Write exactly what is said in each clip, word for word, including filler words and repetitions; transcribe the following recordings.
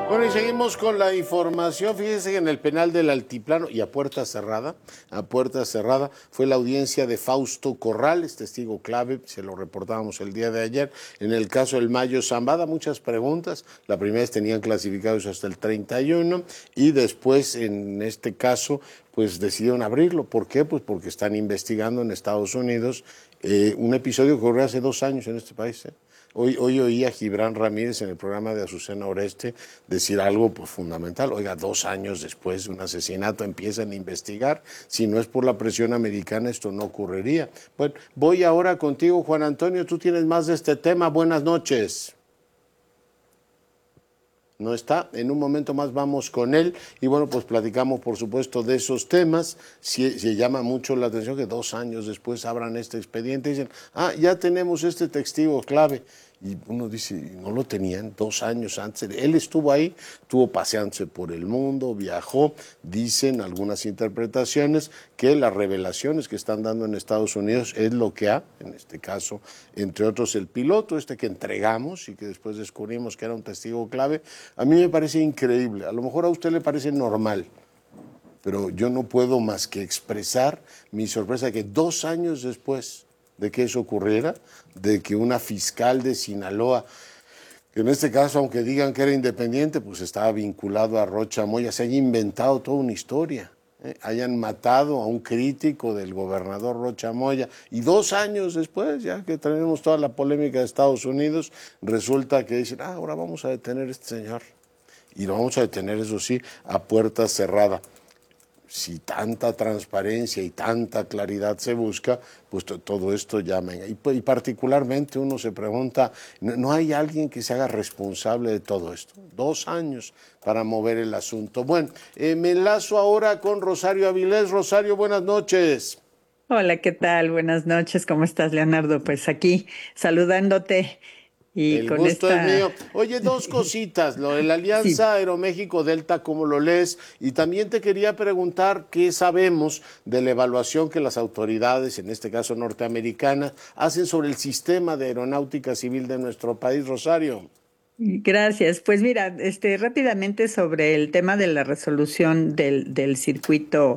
Bueno, y seguimos con la información. Fíjense que en el penal del Altiplano y a puerta cerrada, a puerta cerrada, fue la audiencia de Fausto Corrales, testigo clave, se lo reportábamos el día de ayer. En el caso del Mayo Zambada, muchas preguntas. La primera vez tenían clasificados hasta el treinta y uno y después, en este caso, pues decidieron abrirlo. ¿Por qué? Pues porque están investigando en Estados Unidos eh, un episodio que ocurrió hace dos años en este país, ¿eh? Hoy, hoy oí a Gibran Ramírez en el programa de Azucena Oreste decir algo pues, fundamental. Oiga, dos años después de un asesinato empiezan a investigar. Si no es por la presión americana, esto no ocurriría. Bueno, voy ahora contigo, Juan Antonio. Tú tienes más de este tema. Buenas noches. No está, en un momento más vamos con él y bueno, pues platicamos por supuesto de esos temas. Si, si llama mucho la atención que dos años después abran este expediente y dicen, ah, ya tenemos este testigo clave. Y uno dice, no lo tenían dos años antes. Él estuvo ahí, estuvo paseándose por el mundo, viajó. Dicen algunas interpretaciones que las revelaciones que están dando en Estados Unidos es lo que ha, en este caso, entre otros el piloto, este que entregamos y que después descubrimos que era un testigo clave. A mí me parece increíble. A lo mejor a usted le parece normal, pero yo no puedo más que expresar mi sorpresa que dos años después de que eso ocurriera, de que una fiscal de Sinaloa, que en este caso, aunque digan que era independiente, pues estaba vinculado a Rocha Moya, se haya inventado toda una historia, ¿eh? Hayan matado a un crítico del gobernador Rocha Moya, y dos años después, ya que tenemos toda la polémica de Estados Unidos, resulta que dicen, ah, ahora vamos a detener a este señor, y lo vamos a detener, eso sí, a puerta cerrada. Si tanta transparencia y tanta claridad se busca, pues todo esto llama. Y, y particularmente uno se pregunta, ¿no, ¿no hay alguien que se haga responsable de todo esto? Dos años para mover el asunto. Bueno, eh, me enlazo ahora con Rosario Avilés. Rosario, buenas noches. Hola, ¿qué tal? Buenas noches, ¿cómo estás, Leonardo? Pues aquí saludándote y El con gusto es esta... mío. Oye, dos cositas, lo de la Sí, Alianza Aeroméxico-Delta, ¿cómo lo lees? Y también te quería preguntar qué sabemos de la evaluación que las autoridades, en este caso norteamericanas, hacen sobre el sistema de aeronáutica civil de nuestro país, Rosario. gracias. Pues mira, este, rápidamente sobre el tema de la resolución del, del circuito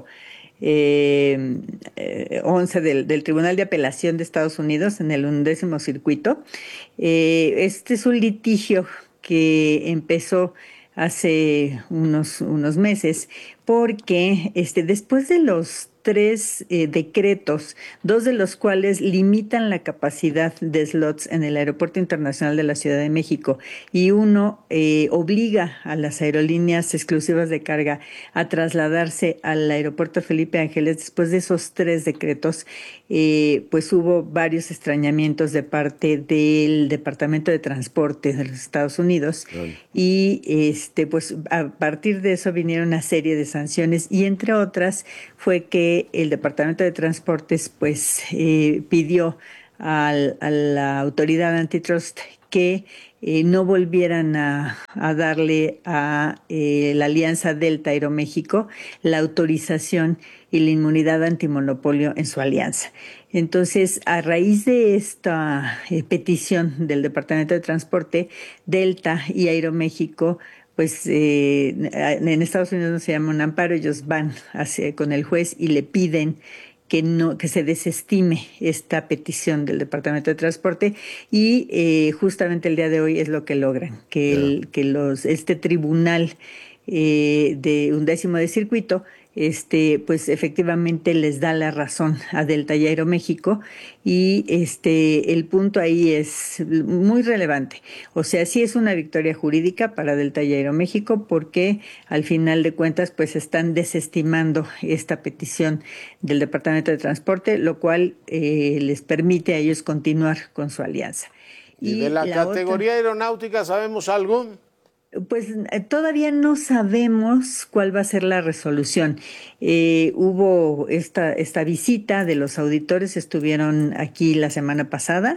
eh, eh, once del, del Tribunal de Apelación de Estados Unidos en el undécimo circuito. Eh, este es un litigio que empezó hace unos, unos meses porque este, después de los tres eh, decretos, dos de los cuales limitan la capacidad de slots en el Aeropuerto Internacional de la Ciudad de México y uno eh, obliga a las aerolíneas exclusivas de carga a trasladarse al Aeropuerto Felipe Ángeles. Después de esos tres decretos, eh, pues hubo varios extrañamientos de parte del Departamento de Transporte de los Estados Unidos Bueno. y este, pues a partir de eso vinieron una serie de sanciones y entre otras fue que el Departamento de Transportes pues eh, pidió al, a la autoridad antitrust que eh, no volvieran a, a darle a eh, la Alianza Delta Aeroméxico la autorización y la inmunidad antimonopolio en su alianza. Entonces, a raíz de esta eh, petición del Departamento de Transporte, Delta y Aeroméxico pues eh, en Estados Unidos no se llama un amparo, ellos van hacia, con el juez y le piden que no que se desestime esta petición del Departamento de Transporte y eh, justamente el día de hoy es lo que logran, que, Yeah. el, que los, este tribunal eh, de undécimo de circuito este, pues efectivamente les da la razón a Delta y Aeroméxico y este, el punto ahí es muy relevante. O sea, sí es una victoria jurídica para Delta y Aeroméxico porque al final de cuentas pues están desestimando esta petición del Departamento de Transporte, lo cual eh, les permite a ellos continuar con su alianza. ¿Y de Y la la otra... categoría aeronáutica sabemos algo? Pues eh, todavía no sabemos cuál va a ser la resolución. Eh, hubo esta, esta visita de los auditores, estuvieron aquí la semana pasada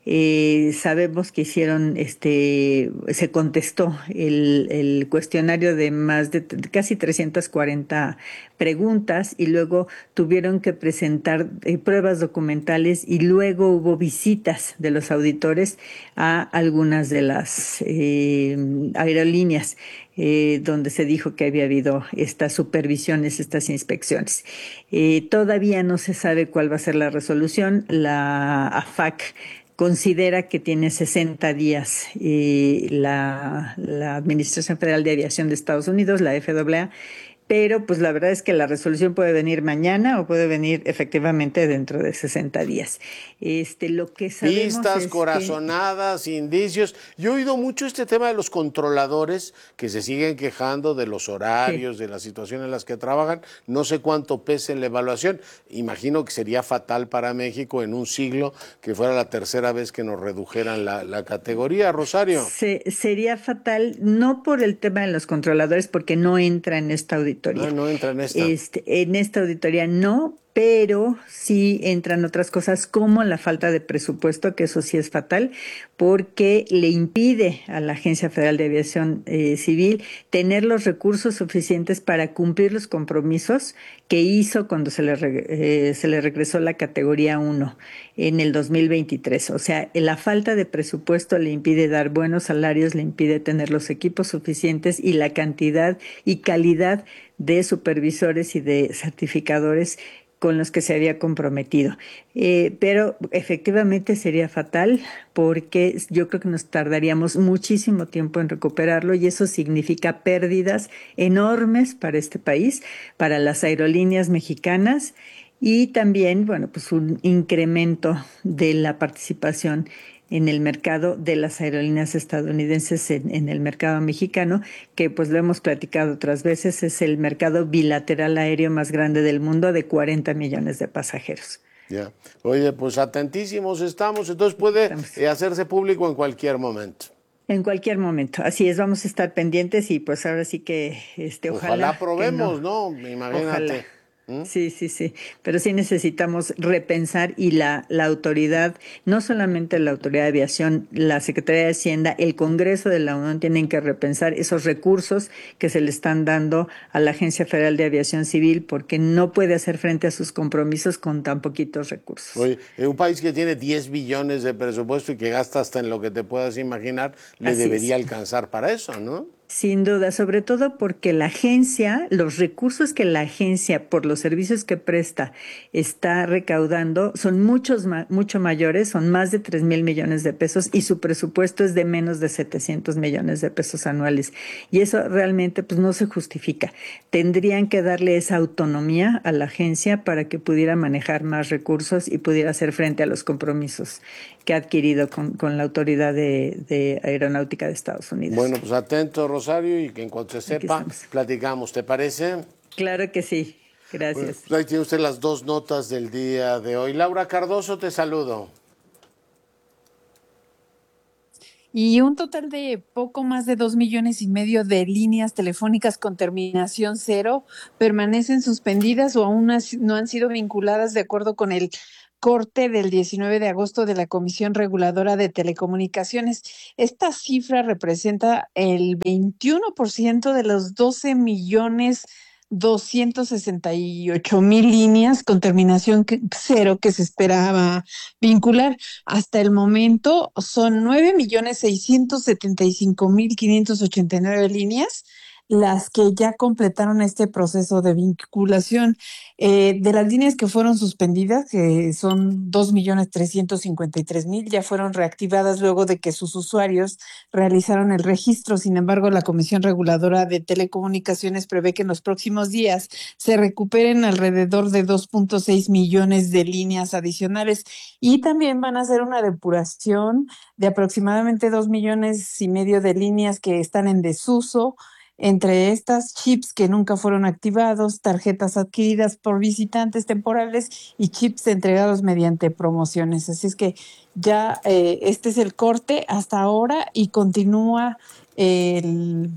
Eh, sabemos que hicieron, este, se contestó el, el cuestionario de más de t- casi trescientas cuarenta preguntas y luego tuvieron que presentar eh, pruebas documentales y luego hubo visitas de los auditores a algunas de las eh, aerolíneas eh, donde se dijo que había habido estas supervisiones, estas inspecciones. Eh, todavía no se sabe cuál va a ser la resolución. La A F A C considera que tiene sesenta días eh, la, la Administración Federal de Aviación de Estados Unidos, la F A A, pero pues la verdad es que la resolución puede venir mañana o puede venir efectivamente dentro de sesenta días. Este, lo que sabemos Pistas, es que corazonadas, indicios. Yo he oído mucho este tema de los controladores que se siguen quejando de los sí. horarios, de la situación en las que trabajan. No sé cuánto pese en la evaluación. Imagino que sería fatal para México en un siglo que fuera la tercera vez que nos redujeran la, la categoría, Rosario. Se, sería fatal, no por el tema de los controladores, porque no entra en esta Ah, auditoría. no entra en esta. Este, en esta auditoría no, pero sí entran otras cosas como la falta de presupuesto, que eso sí es fatal, porque le impide a la Agencia Federal de Aviación eh, Civil tener los recursos suficientes para cumplir los compromisos que hizo cuando se le, eh, se le regresó la categoría uno en el dos mil veintitrés. O sea, la falta de presupuesto le impide dar buenos salarios, le impide tener los equipos suficientes y la cantidad y calidad de supervisores y de certificadores con los que se había comprometido. Eh, pero efectivamente sería fatal porque yo creo que nos tardaríamos muchísimo tiempo en recuperarlo y eso significa pérdidas enormes para este país, para las aerolíneas mexicanas y también, bueno, pues un incremento de la participación en el mercado de las aerolíneas estadounidenses en, en el mercado mexicano, que pues lo hemos platicado otras veces, es el mercado bilateral aéreo más grande del mundo de cuarenta millones de pasajeros. Ya. Oye, pues atentísimos estamos, entonces puede Estamos eh, hacerse público en cualquier momento. en cualquier momento. Así es, vamos a estar pendientes y pues ahora sí que, este, Ojalá ojalá que no, probemos, ¿no? ojalá. Imagínate. ¿Mm? Sí, sí, sí, pero sí necesitamos repensar y la, la autoridad, no solamente la autoridad de aviación, la Secretaría de Hacienda, el Congreso de la Unión tienen que repensar esos recursos que se le están dando a la Agencia Federal de Aviación Civil porque no puede hacer frente a sus compromisos con tan poquitos recursos. Oye, en un país que tiene diez billones de presupuesto y que gasta hasta en lo que te puedas imaginar, le Así debería es. alcanzar para eso, ¿no? Sin duda, sobre todo porque la agencia, los recursos que la agencia por los servicios que presta está recaudando son muchos ma- mucho mayores, son más de tres mil millones de pesos y su presupuesto es de menos de setecientos millones de pesos anuales. Y eso realmente pues no se justifica. Tendrían que darle esa autonomía a la agencia para que pudiera manejar más recursos y pudiera hacer frente a los compromisos que ha adquirido con, con la Autoridad de, de Aeronáutica de Estados Unidos. Bueno, pues atento, Rosario, y que en cuanto se Aquí sepa, estamos. platicamos, ¿te parece? Claro que sí. Bueno, Gracias. pues ahí tiene usted las dos notas del día de hoy. Laura Cardoso, te saludo. Y un total de poco más de dos millones y medio de líneas telefónicas con terminación cero permanecen suspendidas o aún as- no han sido vinculadas de acuerdo con el corte del diecinueve de agosto de la Comisión Reguladora de Telecomunicaciones. Esta cifra representa el veintiuno por ciento de los doce millones doscientos sesenta y ocho mil líneas con terminación que- cero que se esperaba vincular. Hasta el momento son nueve millones seiscientos setenta y cinco mil quinientos ochenta y nueve líneas las que ya completaron este proceso de vinculación. Eh, de las líneas que fueron suspendidas, que son dos millones trescientos cincuenta y tres mil, ya fueron reactivadas luego de que sus usuarios realizaron el registro. Sin embargo, la Comisión Reguladora de Telecomunicaciones prevé que en los próximos días se recuperen alrededor de dos punto seis millones de líneas adicionales y también van a hacer una depuración de aproximadamente dos millones y medio de líneas que están en desuso. Entre estas, chips que nunca fueron activados, tarjetas adquiridas por visitantes temporales y chips entregados mediante promociones. Así es que ya eh, este es el corte hasta ahora y continúa el,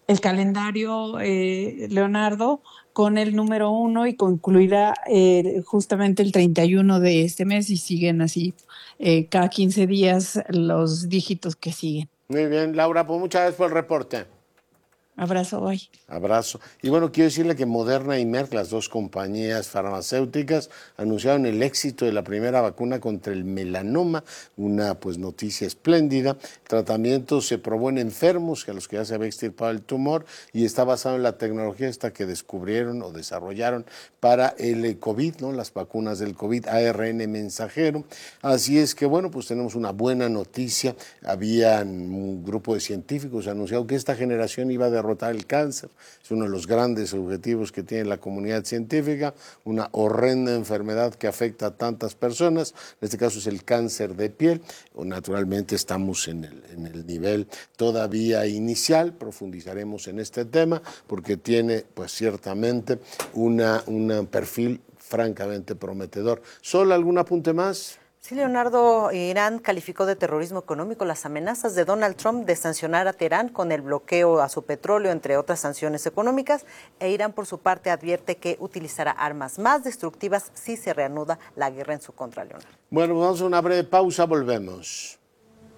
el calendario, eh, Leonardo, con el número uno y concluirá eh, justamente el treinta y uno de este mes y siguen así eh, cada quince días los dígitos que siguen. Muy bien, Laura, pues muchas gracias por el reporte. Abrazo, bye. Abrazo. Y bueno, quiero decirle que Moderna y Merck, las dos compañías farmacéuticas, anunciaron el éxito de la primera vacuna contra el melanoma, una pues noticia espléndida. El tratamiento se probó en enfermos, que a los que ya se había extirpado el tumor, y está basado en la tecnología esta que descubrieron o desarrollaron para el COVID, ¿no? Las vacunas del COVID, A R N mensajero. Así es que bueno, pues tenemos una buena noticia. Había un grupo de científicos anunciado que esta generación iba a derrotar el cáncer. Es uno de los grandes objetivos que tiene la comunidad científica, una horrenda enfermedad que afecta a tantas personas, en este caso es el cáncer de piel. Naturalmente estamos en el, en el nivel todavía inicial, profundizaremos en este tema porque tiene pues ciertamente una, un perfil francamente prometedor. ¿Solo algún apunte más? Sí, Leonardo, Irán calificó de terrorismo económico las amenazas de Donald Trump de sancionar a Teherán con el bloqueo a su petróleo, entre otras sanciones económicas, e Irán por su parte advierte que utilizará armas más destructivas si se reanuda la guerra en su contra, Leonardo. Bueno, vamos a una breve pausa, volvemos.